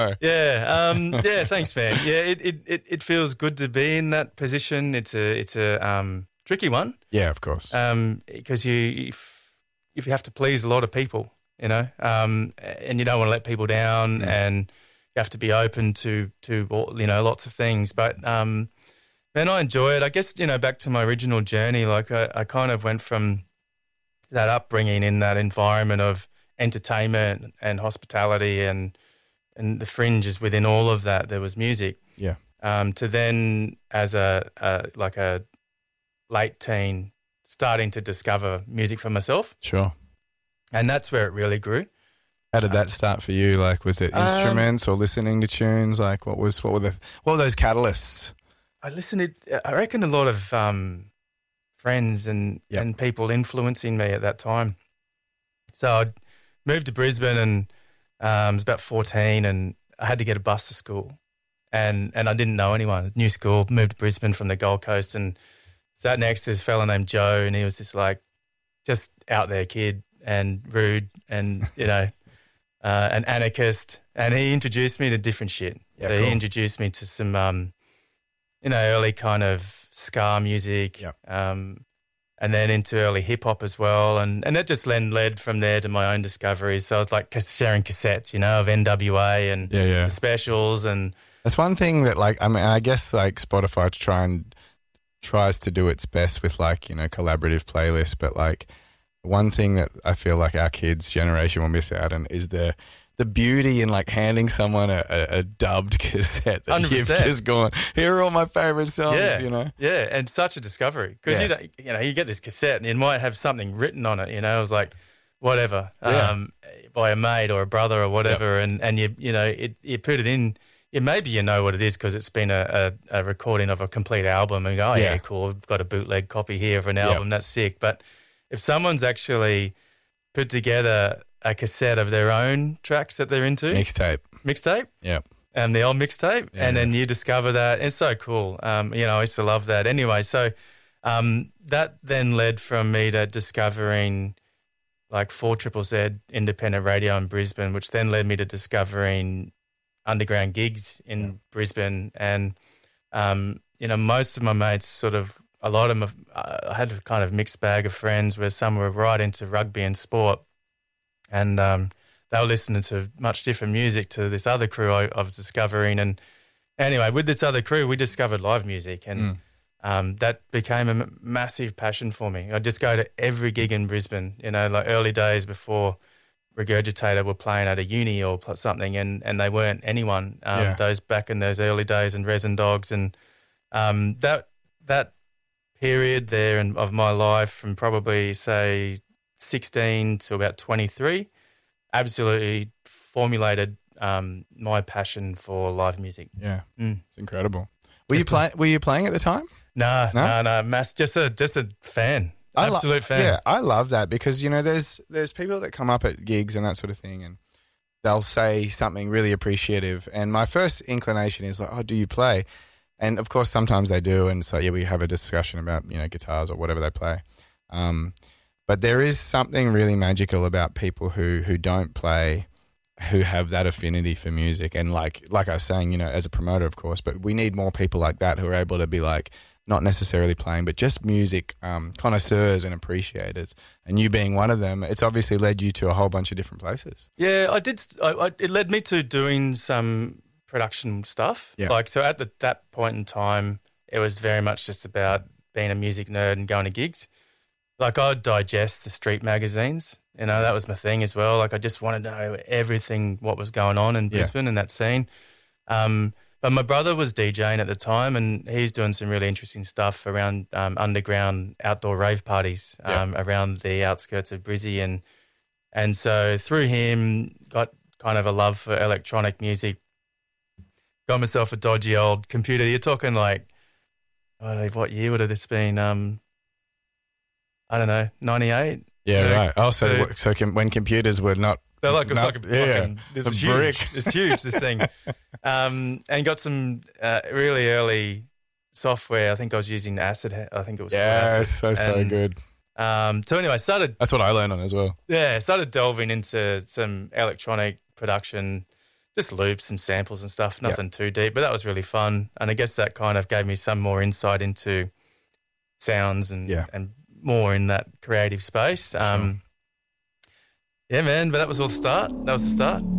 Yeah, thanks, man. Yeah, it feels good to be in that position. It's a tricky one. Yeah, of course. Because if you have to please a lot of people, and you don't want to let people down, and you have to be open to lots of things. But man, I enjoy it. I guess back to my original journey. Like I kind of went from that upbringing in that environment of entertainment and hospitality and the fringes within all of that, there was music. Yeah. To then as a late teen, starting to discover music for myself. Sure. And that's where it really grew. How did that start for you? Like, was it instruments or listening to tunes? Like, what were those catalysts? I reckon a lot of friends and people influencing me at that time. So I moved to Brisbane and I was about 14 and I had to get a bus to school and I didn't know anyone. New school, moved to Brisbane from the Gold Coast and sat next to this fella named Joe and he was this like just out there kid and rude and, an anarchist. And he introduced me to different shit. Yeah, so cool. he introduced me to some, early kind of ska music. Yep. And then into early hip-hop as well. And that just led from there to my own discoveries. So it's like sharing cassettes, of NWA and the Specials. And that's one thing that, like, I mean, I guess, like, Spotify tries to do its best with, like, collaborative playlists. But, like, one thing that I feel like our kids' generation will miss out on is the beauty in, like, handing someone a dubbed cassette that 100%. you've just gone, here are all my favourite songs, Yeah, and such a discovery. Because, you get this cassette and it might have something written on it, it was like, whatever, by a mate or a brother or whatever, and you put it in, maybe you know what it is because it's been a recording of a complete album and you go, yeah, cool, I've got a bootleg copy here of an album, that's sick. But if someone's actually put together a cassette of their own tracks that they're into. Mixtape? Yeah. The old mixtape. Yeah. And then you discover that. It's so cool. I used to love that. Anyway, so that then led from me to discovering like 4ZZZ independent radio in Brisbane, which then led me to discovering underground gigs in Brisbane. And, most of my mates a lot of them, I had a kind of mixed bag of friends where some were right into rugby and sport. And they were listening to much different music to this other crew I was discovering. And anyway, with this other crew, we discovered live music and that became a massive passion for me. I'd just go to every gig in Brisbane, like early days before Regurgitator were playing at a uni or something and they weren't anyone those back in those early days and Resin Dogs. And that period there of my life from probably, say, 16 to about 23, absolutely formulated my passion for live music. Yeah, it's incredible. Were you playing at the time? No. Just a fan, absolute fan. Yeah, I love that because there's people that come up at gigs and that sort of thing, and they'll say something really appreciative. And my first inclination is like, "Oh, do you play?" And of course, sometimes they do, and so we have a discussion about guitars or whatever they play. But there is something really magical about people who don't play, who have that affinity for music. And like I was saying, as a promoter, of course, but we need more people like that who are able to be like, not necessarily playing, but just music connoisseurs and appreciators. And you being one of them, it's obviously led you to a whole bunch of different places. Yeah, I did. It led me to doing some production stuff. Yeah. So at that point in time, it was very much just about being a music nerd and going to gigs. Like I'd digest the street magazines, that was my thing as well. Like I just wanted to know everything, what was going on in Brisbane and that scene. But my brother was DJing at the time and he's doing some really interesting stuff around underground outdoor rave parties around the outskirts of Brizzy. And so through him, got kind of a love for electronic music, got myself a dodgy old computer. You're talking like, what year would have this been? I don't know, 98. Yeah, right. Oh, so when computers were not, they're like, it's like a fucking, a brick. It's huge, this thing. And got some really early software. I think I was using Acid. I think it was. Yeah, Acid. So good. So anyway, that's what I learned on as well. Yeah, started delving into some electronic production. just loops and samples and stuff, nothing too deep, but that was really fun. And I guess that kind of gave me some more insight into sounds and more in that creative space. Yeah, man, but that was all the start. That was the start.